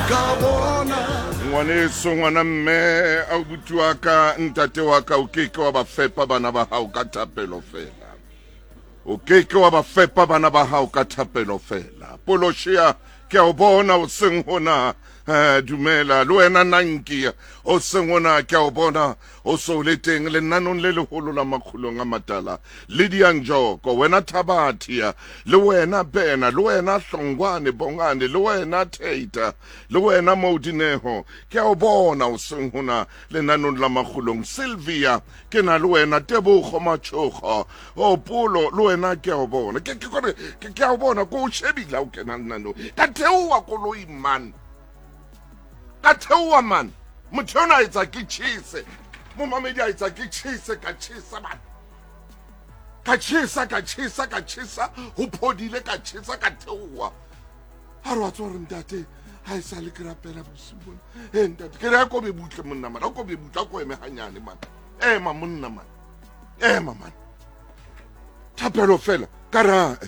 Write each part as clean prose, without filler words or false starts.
ka bona ngwaneso ngwana mme abuti wa ka ntate wa ka o keke wa ba fepa bana ba hao ka thapelo fela o keke wa ba fepa bana ba hao ka thapelo fela poloshia ke o bona o seng hona dumela le wena nanki o seng hona ke o bona o so le teng le nanong le leholo la makgulong a matala le dianjoko wena Thabathia le wena Bena le wena Hlongwane Bongane le wena Theita le wena Modineho ke o bona o seng hona le nanong la makgulong Sylvia ke na le wena Tebogo Matshogo o Polo le wena ke o bona ke o bona ko shebila o kena nano ka theowa koloi man ka theowa man motho ona etsa ke tshise mo mamedi a etsa ke tshise ka tshisa man ka tshisa ho phodile ka tshisa ka theowa ha re wa tsore ntate ha e sa le ke rapela bosibona ntate ke re ko be butle monna man ko be butla ko eme hanyane man ema monna man ema man thapelo fela kara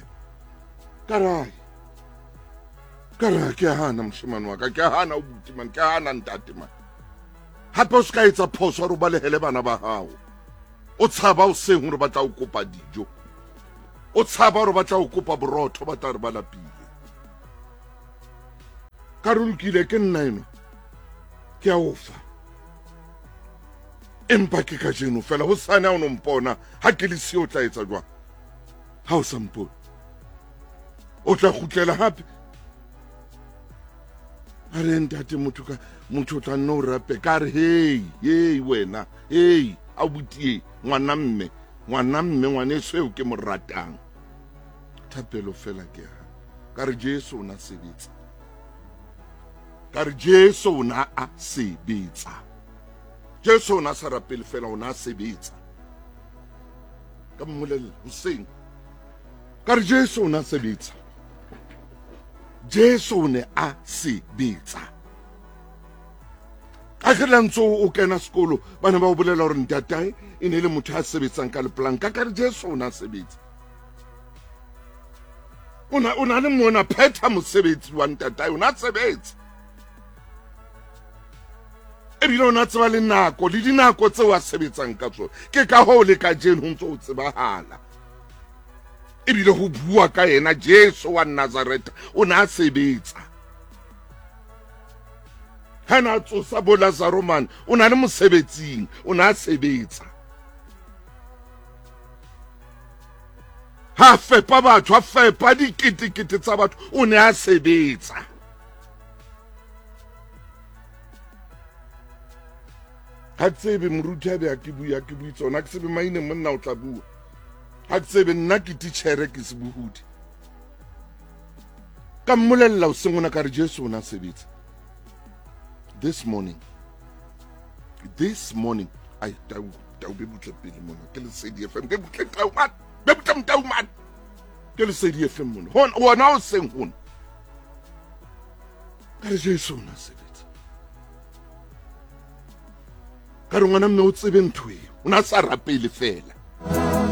ke hana moshimane wa ka ke hana o buti man ke hana ntate man hape o ska etsa phoso re ba lehele bana ba hao o tshaba o seng hore ba tla o kopa dijo o tshaba hore ba tla o kopa borotho ba tla re ba lapile ka re lokile ke nna eno ke a ofa empa ke ka jeno fela ho sana o no mpona ha ke le sio tla etsa jwang ha o sa mpona o tla khutlela hape a re ntate motho tla nno rape ka re hey wena hey abuti ngwana mme ngwaneso eo ke mo ratang thapelo fela ke ha ka re Jesu o na sebetsa ka re Jesu o na a sebetsa Jesu o na sa rapele fela o na sebetsa ka mmolelle Hussein ka re Jesu o na sebetsa Jesu ne a sebetsa a khilantso o kena sekolo bana ba o bolela hore ntatai e ne le motho a sebetsang ka leplanka ka re Jesu o na sebetsa o na le mona phetha mosebetsi wa ntatai o na sebetsa ebile o na tseba le nako le dinako tse wa sebetsang ka tsona ke ka ho le ka jeno ho ntso o tsebahala ebile ho bua ka yena Jesu wa Nazareth o na sebetsa hana tsosa bo Lazaro man o na le mosebetsing o na sebetsa ha fepa batho ha fepa dikete tsa batho o ne a sebetsa ha tsebe moruti a be a ke bua tsona ke sebe maine monna o tla bua ha tsebe nna ke titjhere ke se buhudi ka mmolella o sengona ka re Jesu o na sebetsa this morning I tau be butle pele mona ke le CDFM ke butle tau man be butle tau man ke le CDFM mona hona o seng hona ka re Jesu o na sebetsa ka re ngwana mme o tsebe ntwe o na sa rapele fela